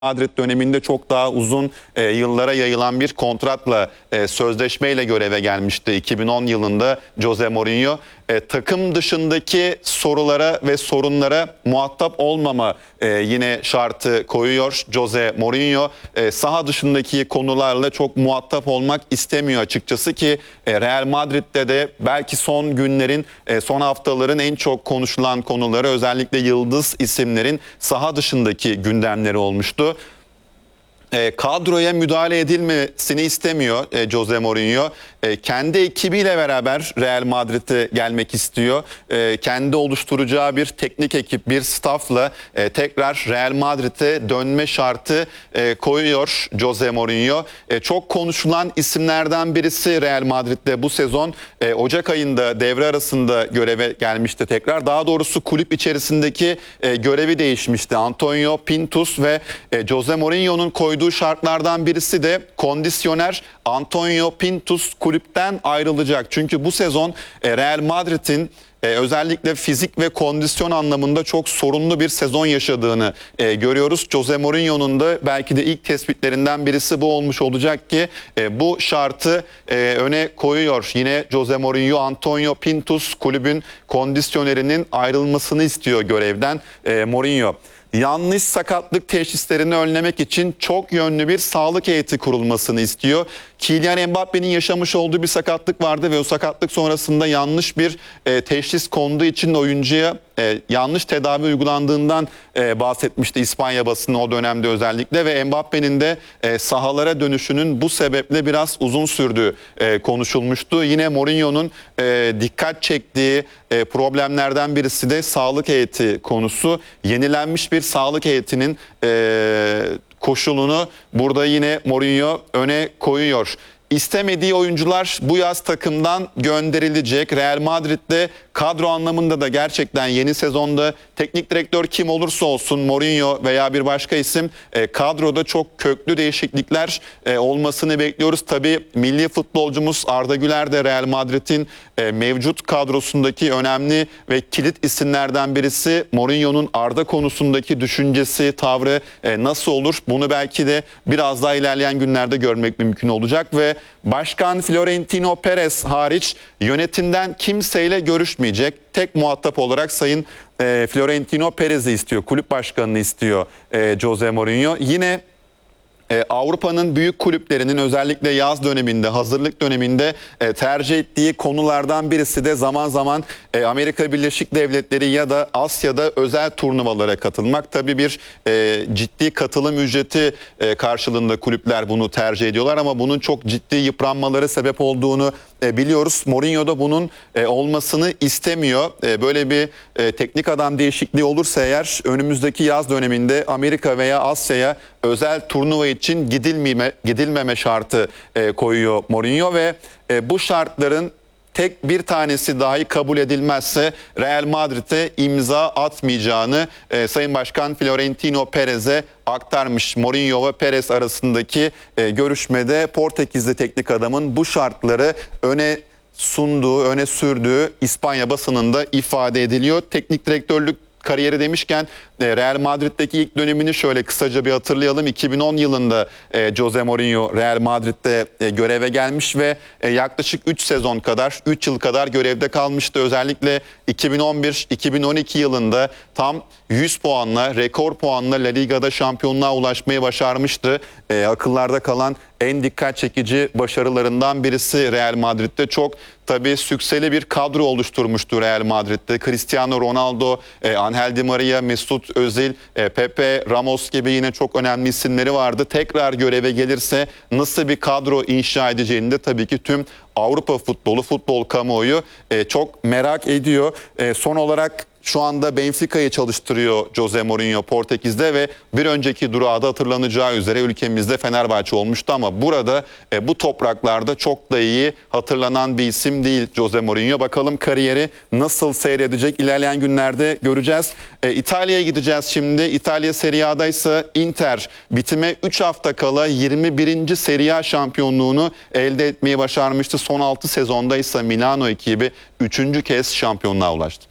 Madrid döneminde çok daha uzun yıllara yayılan bir kontratla sözleşmeyle göreve gelmişti 2010 yılında Jose Mourinho. Takım dışındaki sorulara ve sorunlara muhatap olmama yine şartı koyuyor Jose Mourinho. Saha dışındaki konularla çok muhatap olmak istemiyor açıkçası ki Real Madrid'de de belki son günlerin, son haftaların en çok konuşulan konuları özellikle yıldız isimlerin saha dışındaki gündemleri olmuştu. Kadroya müdahale edilmesini istemiyor Jose Mourinho. Kendi ekibiyle beraber Real Madrid'e gelmek istiyor. Kendi oluşturacağı bir teknik ekip, bir staffla tekrar Real Madrid'e dönme şartı koyuyor Jose Mourinho. Çok konuşulan isimlerden birisi Real Madrid'de bu sezon. Ocak ayında devre arasında göreve gelmişti tekrar. Daha doğrusu kulüp içerisindeki görevi değişmişti. Antonio Pintus ve Jose Mourinho'nun koyduğu şartlardan birisi de kondisyoner Antonio Pintus kulüpten ayrılacak. Çünkü bu sezon Real Madrid'in özellikle fizik ve kondisyon anlamında çok sorunlu bir sezon yaşadığını görüyoruz. Jose Mourinho'nun da belki de ilk tespitlerinden birisi bu olmuş olacak ki bu şartı öne koyuyor. Yine Jose Mourinho, Antonio Pintus kulübün kondisyonerinin ayrılmasını istiyor görevden Mourinho. Yanlış sakatlık teşhislerini önlemek için çok yönlü bir sağlık heyeti kurulmasını istiyor. Kylian Mbappe'nin yaşamış olduğu bir sakatlık vardı ve o sakatlık sonrasında yanlış bir teşhis konduğu için oyuncuya yanlış tedavi uygulandığından bahsetmişti İspanya basını o dönemde özellikle ve Mbappe'nin de sahalara dönüşünün bu sebeple biraz uzun sürdüğü konuşulmuştu. Yine Mourinho'nun dikkat çektiği problemlerden birisi de sağlık heyeti konusu. Yenilenmiş bir sağlık heyetinin koşulunu burada yine Mourinho öne koyuyor. İstemediği oyuncular bu yaz takımdan gönderilecek. Real Madrid'de kadro anlamında da gerçekten yeni sezonda teknik direktör kim olursa olsun Mourinho veya bir başka isim kadroda çok köklü değişiklikler olmasını bekliyoruz. Tabii milli futbolcumuz Arda Güler de Real Madrid'in mevcut kadrosundaki önemli ve kilit isimlerden birisi. Mourinho'nun Arda konusundaki düşüncesi, tavrı nasıl olur? Bunu belki de biraz daha ilerleyen günlerde görmek mümkün olacak ve Başkan Florentino Perez hariç yönetimden kimseyle görüşmeyecek. Tek muhatap olarak Sayın Florentino Perez'i istiyor, kulüp başkanını istiyor Jose Mourinho. Yine Avrupa'nın büyük kulüplerinin özellikle yaz döneminde, hazırlık döneminde tercih ettiği konulardan birisi de zaman zaman Amerika Birleşik Devletleri ya da Asya'da özel turnuvalara katılmak. Tabii bir ciddi katılım ücreti karşılığında kulüpler bunu tercih ediyorlar ama bunun çok ciddi yıpranmaları sebep olduğunu biliyoruz. Mourinho da bunun olmasını istemiyor. Böyle bir teknik adam değişikliği olursa eğer önümüzdeki yaz döneminde Amerika veya Asya'ya özel turnuva için gidilmeme şartı koyuyor Mourinho ve bu şartların tek bir tanesi dahi kabul edilmezse Real Madrid'e imza atmayacağını Sayın Başkan Florentino Perez'e aktarmış. Mourinho ve Perez arasındaki görüşmede Portekizli teknik adamın bu şartları öne sürdüğü İspanya basınında ifade ediliyor. Teknik direktörlük kariyeri demişken Real Madrid'deki ilk dönemini şöyle kısaca bir hatırlayalım. 2010 yılında Jose Mourinho Real Madrid'de göreve gelmiş ve yaklaşık 3 yıl kadar görevde kalmıştı. Özellikle 2011-2012 yılında tam 100 puanla, rekor puanla La Liga'da şampiyonluğa ulaşmayı başarmıştı. Akıllarda kalan en dikkat çekici başarılarından birisi Real Madrid'de. Çok tabii sükseli bir kadro oluşturmuştu Real Madrid'de. Cristiano Ronaldo, Angel Di Maria, Mesut Özil, Pepe, Ramos gibi yine çok önemli isimleri vardı. Tekrar göreve gelirse nasıl bir kadro inşa edeceğini de tabii ki tüm Avrupa futbolu, futbol kamuoyu çok merak ediyor. Son olarak şu anda Benfica'yı çalıştırıyor Jose Mourinho Portekiz'de ve bir önceki durağı da hatırlanacağı üzere ülkemizde Fenerbahçe olmuştu ama burada bu topraklarda çok da iyi hatırlanan bir isim değil Jose Mourinho. Bakalım kariyeri nasıl seyredecek ilerleyen günlerde göreceğiz. İtalya'ya gideceğiz şimdi. İtalya Serie A'da ise Inter bitime 3 hafta kala 21. Serie A şampiyonluğunu elde etmeyi başarmıştı. Son 6 sezonda ise Milano ekibi 3. kez şampiyonluğa ulaştı.